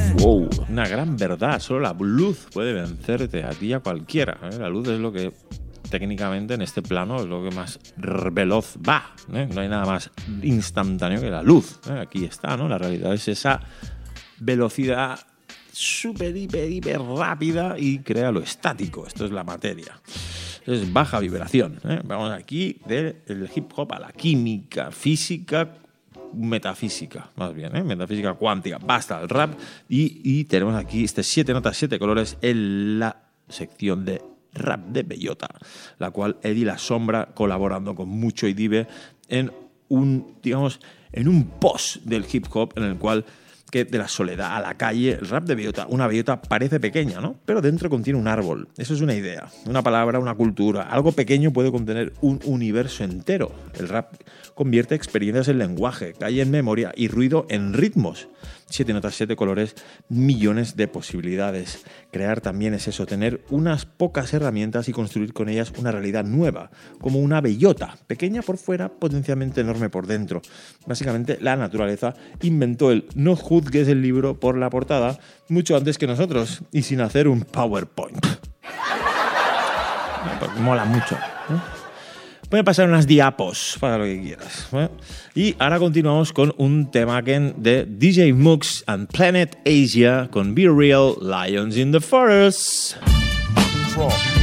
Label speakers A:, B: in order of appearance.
A: Wow, una gran verdad. Solo la luz puede vencerte a ti y a cualquiera. La luz es lo que técnicamente en este plano es lo que más veloz va. No hay nada más instantáneo que la luz. Aquí está, ¿no? La realidad es esa velocidad súper, hiper rápida y crea lo estático. Esto es la materia. Es baja vibración. Vamos aquí del hip hop a la química, física, metafísica, más bien, metafísica cuántica. Basta el rap y tenemos aquí 7 notas, 7 colores en la sección de rap de Bellota, la cual Eddie La Sombra colaborando con Mucho y Dive en un post del hip hop en el cual que de la soledad a la calle, el rap de Bellota, una bellota parece pequeña, ¿no? Pero dentro contiene un árbol. Eso es una idea, una palabra, una cultura. Algo pequeño puede contener un universo entero. El rap convierte experiencias en lenguaje, calle en memoria y ruido en ritmos. 7 notas, 7 colores, millones de posibilidades. Crear también es eso, tener unas pocas herramientas y construir con ellas una realidad nueva, como una bellota, pequeña por fuera, potencialmente enorme por dentro. Básicamente, la naturaleza inventó el no juzgues el libro por la portada mucho antes que nosotros y sin hacer un PowerPoint. Mola mucho, ¿eh? Voy a pasar unas diapos para lo que quieras, ¿eh? Y ahora continuamos con un tema de DJ Mux and Planet Asia con Be Real, Lions in the Forest.